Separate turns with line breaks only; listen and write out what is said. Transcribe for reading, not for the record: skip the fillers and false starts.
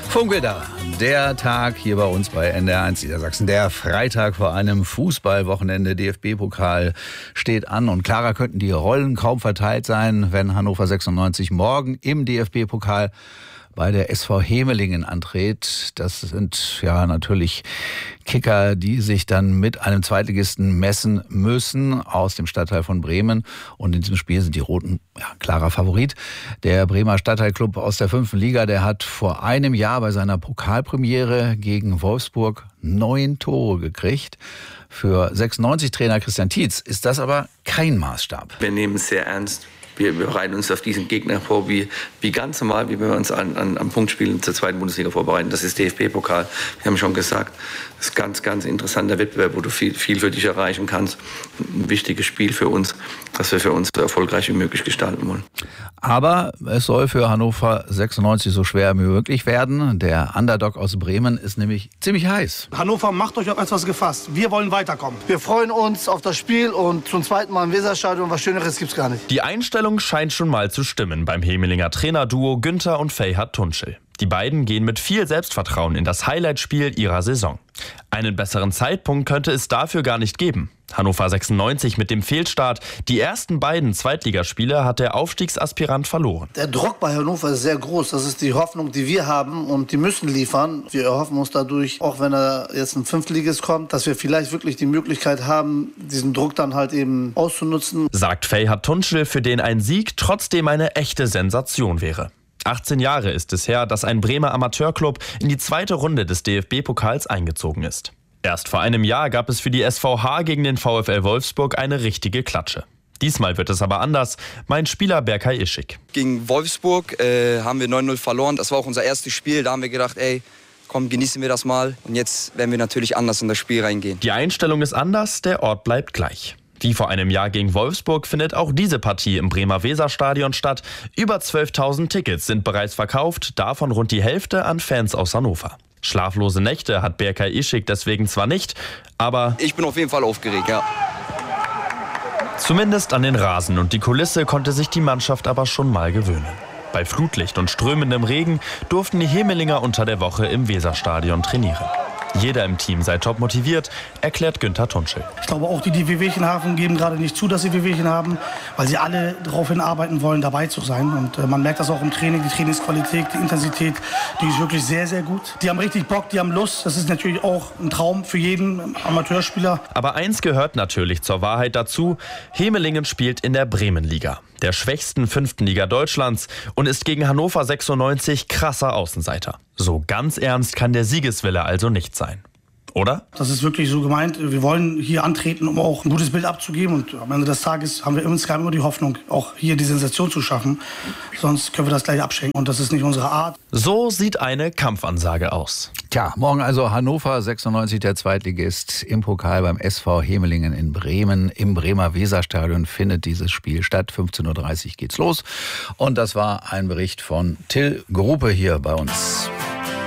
Funkwetter, der Tag hier bei uns bei NDR1 Niedersachsen. Der Freitag vor einem Fußballwochenende. DFB-Pokal steht an und klarer könnten die Rollen kaum verteilt sein, wenn Hannover 96 morgen im DFB-Pokal bei der SV Hemelingen antritt. Das sind ja natürlich Kicker, die sich dann mit einem Zweitligisten messen müssen aus dem Stadtteil von Bremen. Und in diesem Spiel sind die Roten klarer Favorit. Der Bremer Stadtteilklub aus der 5. Liga, der hat vor einem Jahr bei seiner Pokalpremiere gegen Wolfsburg 9 Tore gekriegt. Für 96-Trainer Christian Tietz ist das aber kein Maßstab.
Wir nehmen es sehr ernst. Wir bereiten uns auf diesen Gegner vor, wie ganz normal, wie wir uns am Punktspielen zur 2. Bundesliga vorbereiten. Das ist DFB-Pokal. Wir haben schon gesagt, das ist ein ganz interessanter Wettbewerb, wo du viel für dich erreichen kannst. Ein wichtiges Spiel für uns, das wir für uns so erfolgreich wie möglich gestalten wollen.
Aber es soll für Hannover 96 so schwer wie möglich werden. Der Underdog aus Bremen ist nämlich ziemlich heiß.
Hannover, macht euch auf etwas gefasst. Wir wollen weiterkommen.
Wir freuen uns auf das Spiel und zum zweiten Mal im Weserstadion. Was Schöneres gibt's gar nicht.
Die Einstellung scheint schon mal zu stimmen beim Hemelinger Trainerduo Günther und Ferhat Tunçel. Die beiden gehen mit viel Selbstvertrauen in das Highlightspiel ihrer Saison. Einen besseren Zeitpunkt könnte es dafür gar nicht geben. Hannover 96 mit dem Fehlstart. Die ersten beiden Zweitligaspiele hat der Aufstiegsaspirant verloren.
Der Druck bei Hannover ist sehr groß. Das ist die Hoffnung, die wir haben und die müssen liefern. Wir erhoffen uns dadurch, auch wenn er jetzt ein Fünftligist kommt, dass wir vielleicht wirklich die Möglichkeit haben, diesen Druck dann halt eben auszunutzen.
Sagt Ferhat Tunçel, für den ein Sieg trotzdem eine echte Sensation wäre. 18 Jahre ist es her, dass ein Bremer Amateurclub in die 2. Runde des DFB-Pokals eingezogen ist. Erst vor einem Jahr gab es für die SVH gegen den VfL Wolfsburg eine richtige Klatsche. Diesmal wird es aber anders, meint Spieler Berkay Ischik.
Gegen Wolfsburg haben wir 9-0 verloren. Das war auch unser erstes Spiel. Da haben wir gedacht, komm, genießen wir das mal. Und jetzt werden wir natürlich anders in das Spiel reingehen.
Die Einstellung ist anders, der Ort bleibt gleich. Wie vor einem Jahr gegen Wolfsburg findet auch diese Partie im Bremer Weserstadion statt. Über 12.000 Tickets sind bereits verkauft, davon rund die Hälfte an Fans aus Hannover. Schlaflose Nächte hat Berkay Ischik deswegen zwar nicht, aber
ich bin auf jeden Fall aufgeregt, ja.
Zumindest an den Rasen und die Kulisse konnte sich die Mannschaft aber schon mal gewöhnen. Bei Flutlicht und strömendem Regen durften die Hemelinger unter der Woche im Weserstadion trainieren. Jeder im Team sei top motiviert, erklärt Günther Tunçel.
Ich glaube auch, die Wehwehchen haben, geben gerade nicht zu, dass sie Wehwehchen haben, weil sie alle darauf hinarbeiten wollen, dabei zu sein. Und man merkt das auch im Training, die Trainingsqualität, die Intensität, die ist wirklich sehr, sehr gut. Die haben richtig Bock, die haben Lust. Das ist natürlich auch ein Traum für jeden Amateurspieler.
Aber eins gehört natürlich zur Wahrheit dazu. Hemelingen spielt in der Bremenliga, der schwächsten 5. Liga Deutschlands, und ist gegen Hannover 96 krasser Außenseiter. So ganz ernst kann der Siegeswille also nicht sein. Oder?
Das ist wirklich so gemeint. Wir wollen hier antreten, um auch ein gutes Bild abzugeben. Und am Ende des Tages haben wir insgesamt immer die Hoffnung, auch hier die Sensation zu schaffen. Sonst können wir das gleich abschenken. Und das ist nicht unsere Art.
So sieht eine Kampfansage aus.
Tja, morgen also Hannover 96, der Zweitligist im Pokal beim SV Hemelingen in Bremen. Im Bremer Weserstadion findet dieses Spiel statt. 15.30 Uhr geht's los. Und das war ein Bericht von Till Gruppe hier bei uns.